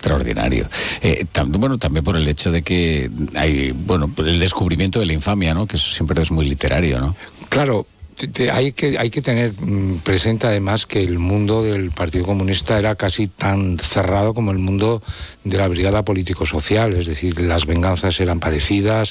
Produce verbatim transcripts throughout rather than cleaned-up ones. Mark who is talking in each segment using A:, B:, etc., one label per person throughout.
A: extraordinario. Eh, tam, bueno, también por el hecho de que hay, bueno, el descubrimiento de la infamia, ¿no? Que eso siempre es muy literario, ¿no?
B: Claro. Hay que, hay que tener presente además que el mundo del Partido Comunista era casi tan cerrado como el mundo de la brigada político-social, es decir, las venganzas eran parecidas,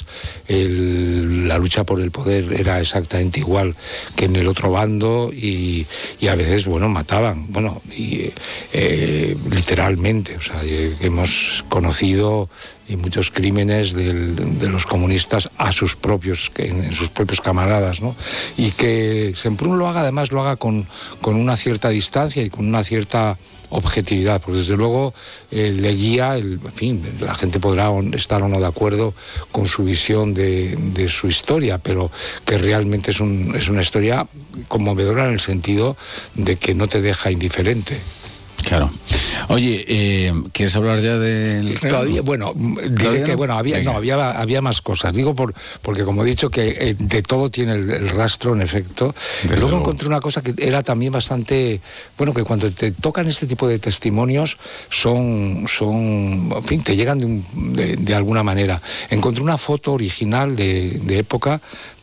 B: el, la lucha por el poder era exactamente igual que en el otro bando y, y a veces, bueno, mataban, bueno, y, eh, literalmente, o sea, hemos conocido y muchos crímenes del, de los comunistas a sus propios, en, en sus propios camaradas, ¿no? Y que Semprún lo haga, además lo haga con, con una cierta distancia y con una cierta objetividad, porque desde luego eh, le guía, el, en fin, la gente podrá estar o no de acuerdo con su visión de, de su historia, pero que realmente es, un, es una historia conmovedora en el sentido de que no te deja indiferente.
A: Claro. Oye, eh, ¿quieres hablar ya del
B: Todavía, bueno, diré que bueno, había, no, había, había más cosas. Digo por, porque como he dicho que eh, de todo tiene el, el rastro, en efecto. Desde luego, luego encontré una cosa que era también bastante, bueno, que cuando te tocan este tipo de testimonios son, son en fin, te llegan de, un, de, de alguna manera. Encontré una foto original de, de época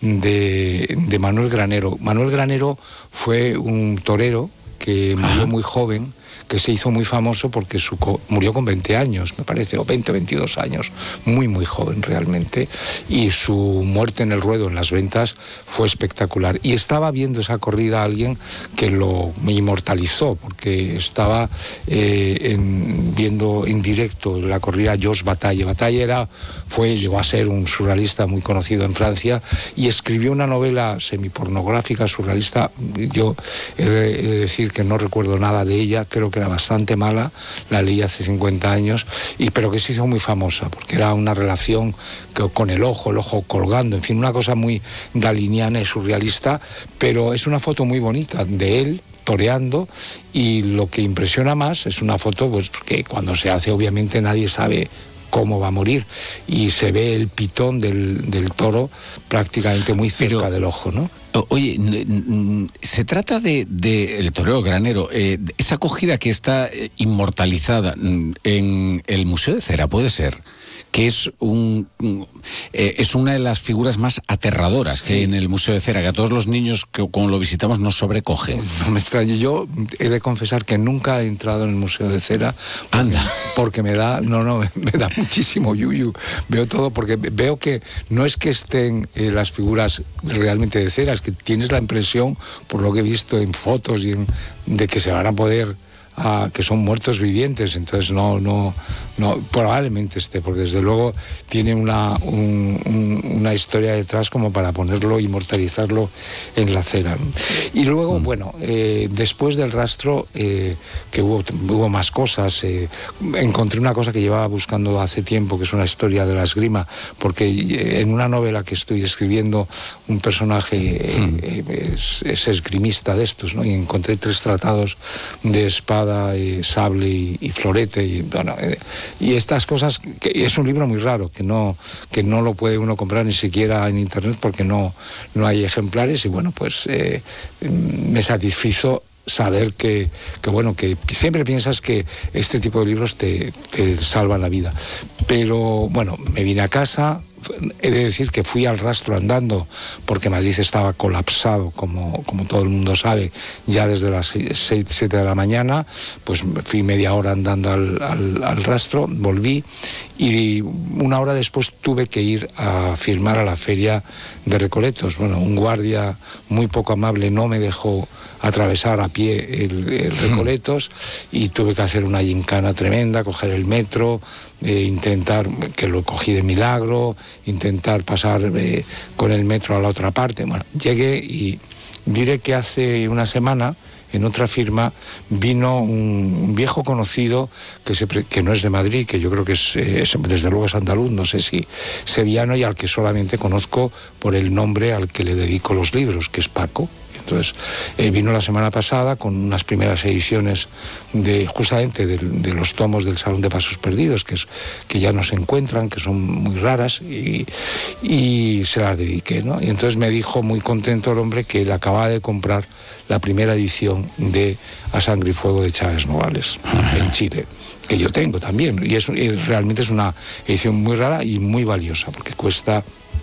B: de, de Manuel Granero. Manuel Granero fue un torero que murió Ajá. muy joven, que se hizo muy famoso porque su co murió con veinte años, me parece, o veinte, veintidós años, muy, muy joven realmente, y su muerte en el ruedo, en las ventas, fue espectacular. Y estaba viendo esa corrida alguien que lo inmortalizó, porque estaba eh, en, viendo en directo la corrida Georges Bataille. Bataille era, fue, llegó a ser un surrealista muy conocido en Francia, y escribió una novela semipornográfica surrealista. Yo he de, he de decir que no recuerdo nada de ella, creo que era bastante mala, la leí hace cincuenta años, y, pero que se hizo muy famosa, porque era una relación que, con el ojo, el ojo colgando, en fin, una cosa muy daliniana y surrealista, pero es una foto muy bonita de él toreando, y lo que impresiona más es una foto pues que cuando se hace obviamente nadie sabe cómo va a morir, y se ve el pitón del, del toro prácticamente muy cerca Pero, del ojo, ¿no?
A: Oye, se trata de, de el torero Granero, eh, esa acogida que está inmortalizada en el Museo de Cera, ¿puede ser? Que es un eh, es una de las figuras más aterradoras sí. que hay en el Museo de Cera, que a todos los niños que cuando lo visitamos nos sobrecoge.
B: No me extraño, yo he de confesar que nunca he entrado en el Museo de Cera. Porque,
A: Anda.
B: Porque me da, no, no, me da muchísimo yuyu. Veo todo, porque veo que no es que estén eh, las figuras realmente de cera, es que tienes la impresión, por lo que he visto en fotos, y en, de que se van a poder... Ah, que son muertos vivientes, entonces no, no, no, probablemente esté, porque desde luego tiene una, un, un, una historia detrás como para ponerlo, inmortalizarlo en la cera. Y luego, mm. bueno, eh, después del rastro, eh, que hubo, hubo más cosas, eh, encontré una cosa que llevaba buscando hace tiempo, que es una historia de la esgrima, porque en una novela que estoy escribiendo, un personaje mm. eh, es, es esgrimista de estos, ¿no? Y encontré tres tratados de espada, Y sable y, y florete y, bueno, eh, y estas cosas, que es un libro muy raro que no, que no lo puede uno comprar ni siquiera en internet porque no, no hay ejemplares, y bueno, pues eh, me satisfizo saber que, que bueno, que siempre piensas que este tipo de libros te, te salvan la vida, pero bueno, me vine a casa. He de decir que fui al rastro andando, porque Madrid estaba colapsado, como, como todo el mundo sabe, ya desde las seis, siete de la mañana. Pues fui media hora andando al, al, al rastro, volví, y una hora después tuve que ir a firmar a la feria de Recoletos. Bueno, un guardia muy poco amable no me dejó atravesar a pie el, el Recoletos, y tuve que hacer una gincana tremenda, coger el metro, eh, intentar, que lo cogí de milagro, intentar pasar eh, con el metro a la otra parte. Bueno, llegué, y diré que hace una semana, en otra firma, vino un, un viejo conocido que, se, que no es de Madrid, que yo creo que es, es, desde luego es andaluz, no sé si sevillano, y al que solamente conozco por el nombre al que le dedico los libros, que es Paco. Entonces eh, vino la semana pasada con unas primeras ediciones de justamente de, de los tomos del Salón de Pasos Perdidos, que, es, que ya no se encuentran, que son muy raras, y, y se las dediqué, ¿no? Y entonces me dijo muy contento el hombre que él acababa de comprar la primera edición de A Sangre y Fuego de Chávez Nogales en Chile, que yo tengo también, y, es, y realmente es una edición muy rara y muy valiosa, porque cuesta,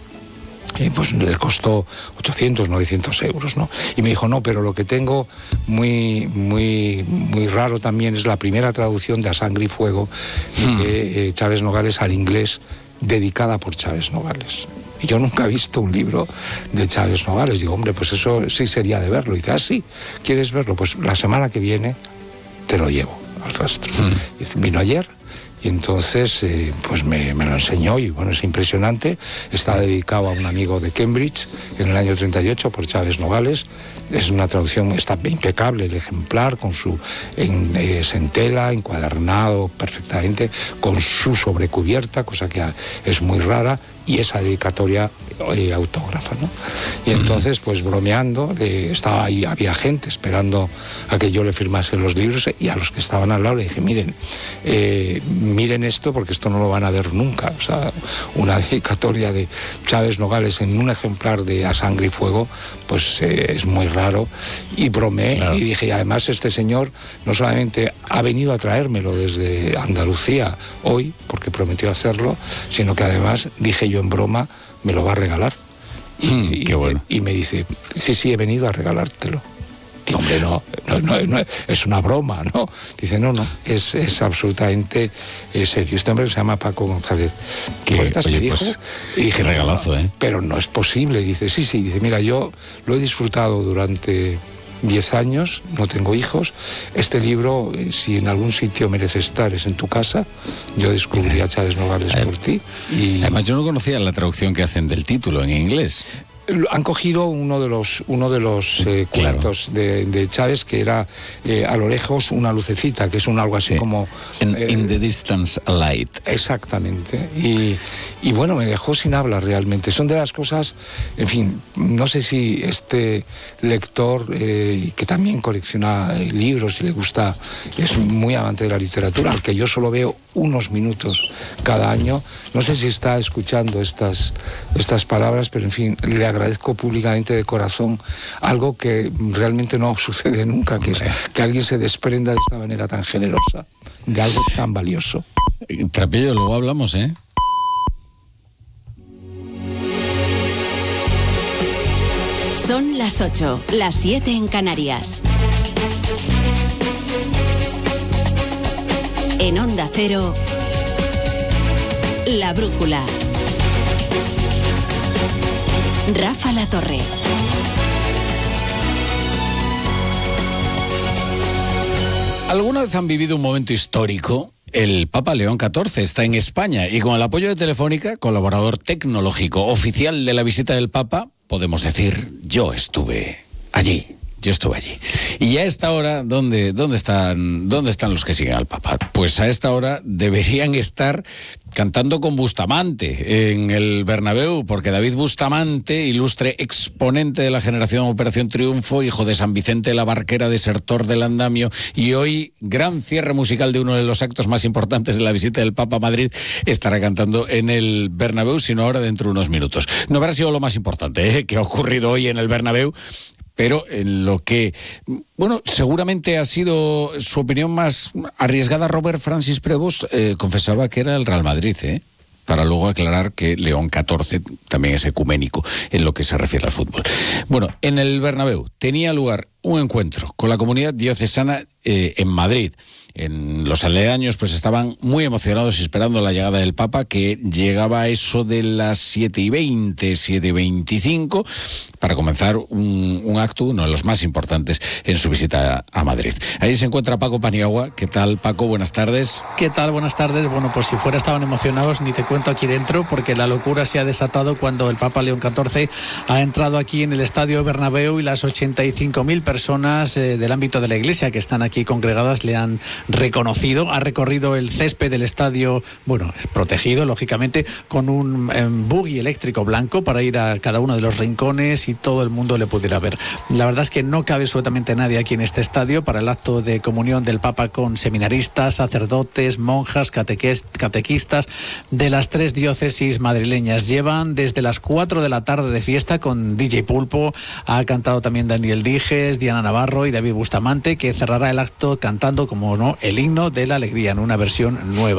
B: eh, pues le costó ochocientos, novecientos euros, ¿no? Y me dijo, no, pero lo que tengo muy, muy, muy raro también es la primera traducción de A Sangre y Fuego hmm. de eh, Chávez Nogales al inglés, dedicada por Chávez Nogales. Y yo nunca he visto un libro de Chávez Nogales. Digo, hombre, pues eso sí sería de verlo. Y dice, ah, sí, ¿quieres verlo? Pues la semana que viene te lo llevo al rastro. Mm. Y vino ayer y entonces eh, pues me, me lo enseñó y bueno, es impresionante. Está dedicado a un amigo de Cambridge en el año treinta y ocho por Chávez Nogales. Es una traducción, está impecable el ejemplar, con su en, es en tela, encuadernado perfectamente, con su sobrecubierta, cosa que es muy rara, y esa dedicatoria eh, autógrafa, ¿no? Y entonces, pues bromeando, eh, estaba ahí, había gente esperando a que yo le firmase los libros, y a los que estaban al lado le dije, miren, eh, miren esto, porque esto no lo van a ver nunca. O sea, una dedicatoria de Chávez Nogales en un ejemplar de A Sangre y Fuego, pues eh, es muy raro. Y bromeé, claro. Y dije, y además este señor no solamente ha venido a traérmelo desde Andalucía hoy, porque prometió hacerlo, sino que además, dije yo en broma, me lo va a regalar. Y,
A: mm,
B: y,
A: qué bueno.
B: Y me dice, sí, sí, he venido a regalártelo. Digo, hombre, no, no, no, no, es una broma, ¿no? Dice, no, no, es, es absolutamente eh, serio. Este hombre se llama Paco González.
A: Que, oye, dijo, pues, y dije, qué regalazo, ¿eh?
B: Pero no es posible. Dice, sí, sí, dice, mira, yo lo he disfrutado durante diez años, no tengo hijos. Este libro, eh, si en algún sitio merece estar, es en tu casa. Yo descubrí a Chávez Nogales por ti. Y
A: además, yo no conocía la traducción que hacen del título en inglés.
B: Han cogido uno de los uno de los eh, cuentos claro. de, de Chávez, que era eh, a lo lejos una lucecita, que es un algo así sí. como
A: In, eh, in the distance a light.
B: Exactamente. Y, y bueno, me dejó sin habla realmente. Son de las cosas, en fin, no sé si este lector eh, que también colecciona eh, libros y le gusta, es muy amante de la literatura, al que yo solo veo unos minutos cada año. No sé si está escuchando estas, estas palabras, pero en fin, le agradezco públicamente de corazón algo que realmente no sucede nunca, que es que alguien se desprenda de esta manera tan generosa de algo tan valioso.
A: Trapillo, luego hablamos, ¿eh?
C: Son las ocho, las siete en Canarias. En Onda Cero, La Brújula. Rafa La Torre.
A: ¿Alguna vez han vivido un momento histórico? El Papa León catorce está en España y con el apoyo de Telefónica, colaborador tecnológico oficial de la visita del Papa, podemos decir, yo estuve allí. Yo estuve allí. Y a esta hora, ¿dónde, dónde, están, ¿dónde están los que siguen al Papa? Pues a esta hora deberían estar cantando con Bustamante en el Bernabéu, porque David Bustamante, ilustre exponente de la generación Operación Triunfo, hijo de San Vicente la Barquera, desertor del andamio, y hoy gran cierre musical de uno de los actos más importantes de la visita del Papa a Madrid, estará cantando en el Bernabéu, sino ahora dentro de unos minutos. No habrá sido lo más importante ¿eh? que ha ocurrido hoy en el Bernabéu, pero en lo que, bueno, seguramente ha sido su opinión más arriesgada, Robert Francis Prevost eh, confesaba que era el Real Madrid, ¿eh? Para luego aclarar que León catorce también es ecuménico en lo que se refiere al fútbol. Bueno, en el Bernabéu tenía lugar un encuentro con la comunidad diocesana eh, en Madrid. En los aledaños pues estaban muy emocionados esperando la llegada del Papa, que llegaba a eso de las siete y veinte, siete y veinticinco, para comenzar un, un acto, uno de los más importantes en su visita a Madrid. Ahí se encuentra Paco Paniagua. ¿Qué tal, Paco? Buenas tardes.
D: ¿Qué tal? Buenas tardes. Bueno, pues si fuera estaban emocionados, ni te cuento aquí dentro, porque la locura se ha desatado cuando el Papa León catorce ha entrado aquí en el Estadio Bernabéu y las ochenta y cinco mil personas personas eh, del ámbito de la Iglesia que están aquí congregadas le han reconocido. Ha recorrido el césped del estadio, bueno, es protegido, lógicamente, con un eh, buggy eléctrico blanco para ir a cada uno de los rincones y todo el mundo le pudiera ver. La verdad es que no cabe absolutamente nadie aquí en este estadio para el acto de comunión del Papa con seminaristas, sacerdotes, monjas, catequés, catequistas de las tres diócesis madrileñas. Llevan desde las cuatro de la tarde de fiesta con D J Pulpo, ha cantado también Daniel Dijes, Diana Navarro y David Bustamante, que cerrará el acto cantando, como no, el himno de la alegría en una versión nueva.